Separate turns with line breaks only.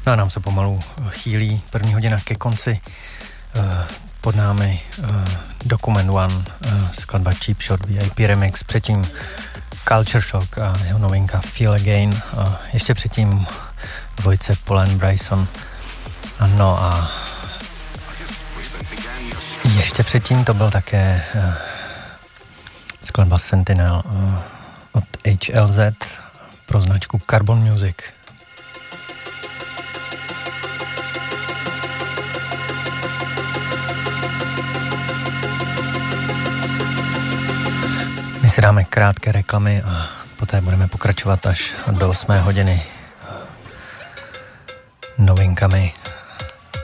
No a nám se pomalu chýlí první hodina ke konci. Pod námi Document One, skladba Cheap Shot VIP Remix, předtím Culture Shock a jeho novinka Feel Again, a ještě předtím dvojce Paul and Bryson. No a ještě předtím to byl také skladba Sentinel od HLZ pro značku Carbon Music. My si dáme krátké reklamy a poté budeme pokračovat až do 8 hodiny novinkami